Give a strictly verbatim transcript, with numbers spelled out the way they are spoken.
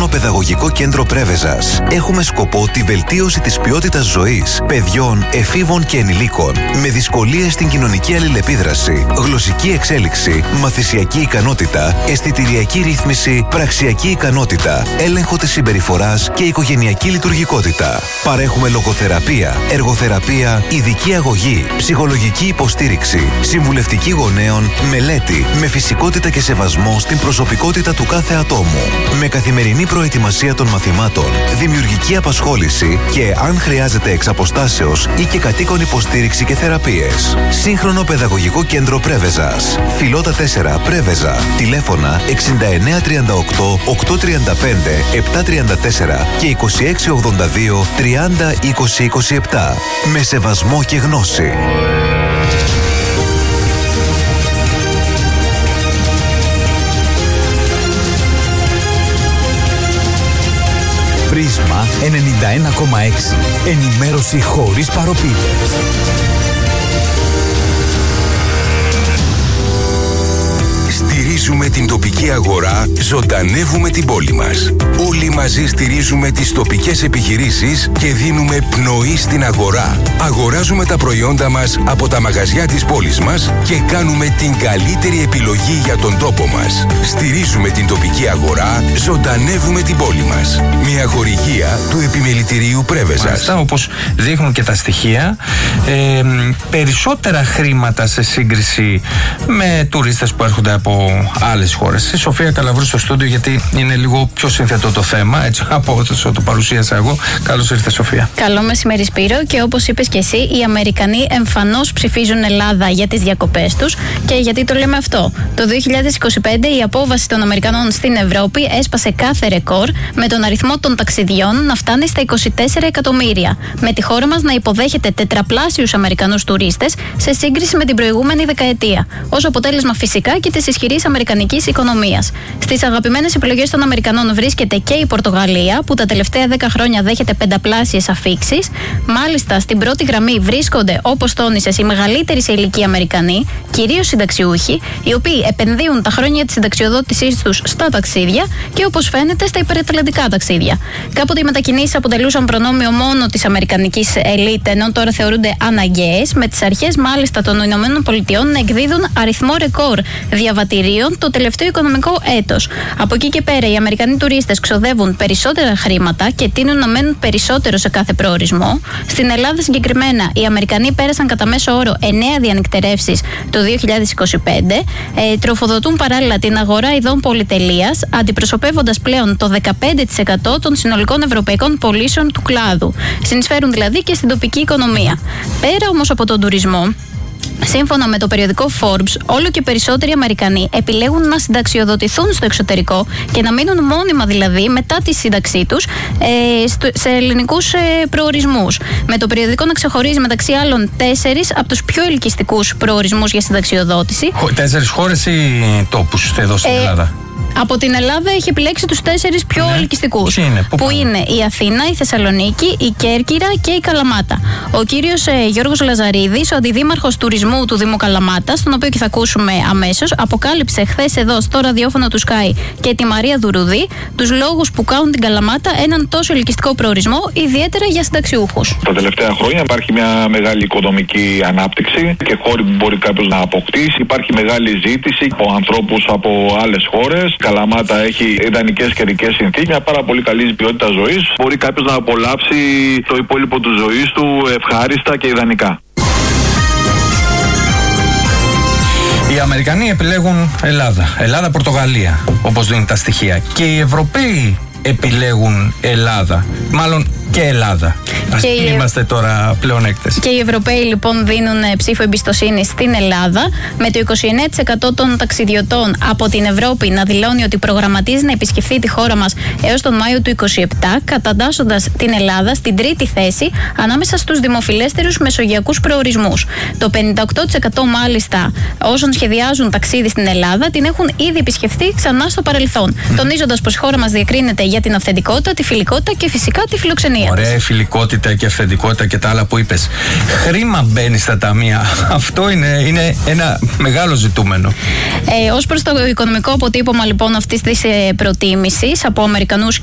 σύγχρονο παιδαγωγικό κέντρο Πρέβεζας. Έχουμε σκοπό τη βελτίωση της ποιότητας ζωής παιδιών, εφήβων και ενηλίκων με δυσκολίες στην κοινωνική αλληλεπίδραση, γλωσσική εξέλιξη, μαθησιακή ικανότητα, αισθητηριακή ρύθμιση, πραξιακή ικανότητα, έλεγχο της συμπεριφοράς και οικογενειακή λειτουργικότητα. Παρέχουμε λογοθεραπεία, εργοθεραπεία, ειδική αγωγή, ψυχολογική υποστήριξη, συμβουλευτική γονέων, μελέτη, με φυσικότητα και σεβασμό στην προσωπικότητα του κάθε ατόμου. Με καθημερινή προετοιμασία των μαθημάτων, δημιουργική απασχόληση και, αν χρειάζεται εξ αποστάσεως ή και κατοίκον υποστήριξη και θεραπείες. Σύγχρονο παιδαγωγικό κέντρο Πρέβεζας. Φιλότα τέσσερα Πρέβεζα. Τηλέφωνα εξήντα εννέα τριάντα οκτώ, οκτακόσια τριάντα πέντε, επτακόσια τριάντα τέσσερα και είκοσι έξι ογδόντα δύο, τριάντα είκοσι είκοσι επτά. Με σεβασμό και γνώση. Πρίσμα ενενήντα ένα κόμμα έξι. Ενημέρωση χωρίς παροπίδες. Στηρίζουμε την τοπική αγορά, ζωντανεύουμε την πόλη μας. Όλοι μαζί στηρίζουμε τις τοπικές επιχειρήσεις και δίνουμε πνοή στην αγορά. Αγοράζουμε τα προϊόντα μας από τα μαγαζιά της πόλης μας και κάνουμε την καλύτερη επιλογή για τον τόπο μας. Στηρίζουμε την τοπική αγορά, ζωντανεύουμε την πόλη μας. Μια χορηγία του Επιμελητηρίου Πρέβεζας. Μάλιστα, όπως δείχνουν και τα στοιχεία, ε, περισσότερα χρήματα σε σύγκριση με τουρίστες που έρχονται από άλλες χώρες. Η Σοφία Καλαβρού στο στούντιο, γιατί είναι λίγο πιο σύνθετο το θέμα, έτσι από όσο το παρουσίασα εγώ. Καλώς ήρθε, Σοφία. Καλό μεσημέρι, Σπύρο. Και όπως είπες και εσύ, οι Αμερικανοί εμφανώς ψηφίζουν Ελλάδα για τις διακοπές τους. Και γιατί το λέμε αυτό? Το δύο χιλιάδες είκοσι πέντε η απόβαση των Αμερικανών στην Ευρώπη έσπασε κάθε ρεκόρ, με τον αριθμό των ταξιδιών να φτάνει στα είκοσι τέσσερα εκατομμύρια. Με τη χώρα μας να υποδέχεται τετραπλάσιους Αμερικανούς τουρίστες σε σύγκριση με την προηγούμενη δεκαετία. Ως αποτέλεσμα φυσικά και της ισχυρής αμερικανικής οικονομίας. Στις αγαπημένες επιλογές των Αμερικανών βρίσκεται και η Πορτογαλία, που τα τελευταία δέκα χρόνια δέχεται πενταπλάσιες αφίξεις. Μάλιστα, στην πρώτη γραμμή βρίσκονται, όπως τόνισες, οι μεγαλύτεροι σε ηλικία Αμερικανοί, κυρίως συνταξιούχοι, οι οποίοι επενδύουν τα χρόνια της συνταξιοδότησής τους στα ταξίδια και, όπως φαίνεται, στα υπερατλαντικά ταξίδια. Κάποτε οι μετακινήσεις αποτελούσαν προνόμιο μόνο της αμερικανικής ελίτ, ενώ τώρα θεωρούνται αναγκαίες, με τις αρχές μάλιστα των ΗΠΑ να εκδίδουν αριθμό ρεκόρ διαβατηρίων το τελευταίο οικονομικό έτος. Από εκεί και πέρα, οι Αμερικανοί τουρίστες ξοδεύουν περισσότερα χρήματα και τείνουν να μένουν περισσότερο σε κάθε προορισμό. Στην Ελλάδα συγκεκριμένα, οι Αμερικανοί πέρασαν κατά μέσο όρο εννέα διανυκτερεύσεις το δύο χιλιάδες είκοσι πέντε, ε, τροφοδοτούν παράλληλα την αγορά ειδών πολυτελείας, αντιπροσωπεύοντας πλέον το δεκαπέντε τοις εκατό των συνολικών ευρωπαϊκών πωλήσεων του κλάδου. Συνεισφέρουν δηλαδή και στην τοπική οικονομία. Πέρα όμως από τον τουρισμό, σύμφωνα με το περιοδικό Forbes, όλο και περισσότεροι Αμερικανοί επιλέγουν να συνταξιοδοτηθούν στο εξωτερικό και να μείνουν μόνιμα δηλαδή μετά τη σύνταξή τους ε, στο, σε ελληνικούς ε, προορισμούς. Με το περιοδικό να ξεχωρίζει μεταξύ άλλων τέσσερις από τους πιο ελκυστικούς προορισμούς για συνταξιοδότηση. Τέσσερις χώρες ή τόπους εδώ στην ε, Ελλάδα? Από την Ελλάδα έχει επιλέξει τους τέσσερις πιο ναι. ελκυστικούς. Είναι, που είναι η Αθήνα, η Θεσσαλονίκη, η Κέρκυρα και η Καλαμάτα. Ο κύριος ε, Γιώργος Λαζαρίδης, ο αντιδήμαρχος τουρισμού του Δήμου Καλαμάτας, τον οποίο και θα ακούσουμε αμέσως, αποκάλυψε χθες εδώ στο ραδιόφωνο του Sky και τη Μαρία Δουρουδή τους λόγους που κάνουν την Καλαμάτα έναν τόσο ελκυστικό προορισμό, ιδιαίτερα για συνταξιούχους. Τα τελευταία χρόνια υπάρχει μια μεγάλη οικονομική ανάπτυξη και χώροι που μπορεί κάποιος να αποκτήσει. Υπάρχει μεγάλη ζήτηση από ανθρώπους από άλλες χώρες. Καλαμάτα έχει ιδανικές καιρικές συνθήκες, μια πάρα πολύ καλή ποιότητα ζωής. Μπορεί κάποιος να απολαύσει το υπόλοιπο του ζωής του ευχάριστα και ιδανικά. Οι Αμερικανοί επιλέγουν Ελλάδα, Ελλάδα-Πορτογαλία, όπως δίνουν τα στοιχεία. Και οι Ευρωπαίοι επιλέγουν Ελλάδα, μάλλον και Ελλάδα. Ας και είμαστε οι... τώρα πλεονέκτες. Και οι Ευρωπαίοι λοιπόν δίνουν ψήφο εμπιστοσύνη στην Ελλάδα, με το είκοσι εννέα τοις εκατό των ταξιδιωτών από την Ευρώπη να δηλώνει ότι προγραμματίζει να επισκεφθεί τη χώρα μας έως τον Μάιο του είκοσι επτά, καταντάσσοντας την Ελλάδα στην τρίτη θέση ανάμεσα στους δημοφιλέστερους μεσογειακούς προορισμούς. Το πενήντα οκτώ τοις εκατό μάλιστα όσων σχεδιάζουν ταξίδι στην Ελλάδα την έχουν ήδη επισκεφθεί ξανά στο παρελθόν, mm. τονίζοντας πως η χώρα μας διακρίνεται για την αυθεντικότητα, τη φιλικότητα και φυσικά τη φιλοξενία. Ωραία, φιλικότητα και αυθεντικότητα και τα άλλα που είπες. Χρήμα μπαίνει στα ταμεία. Αυτό είναι, είναι ένα μεγάλο ζητούμενο. Ε, ως προς το οικονομικό αποτύπωμα λοιπόν αυτής της ε, προτίμησης από Αμερικανούς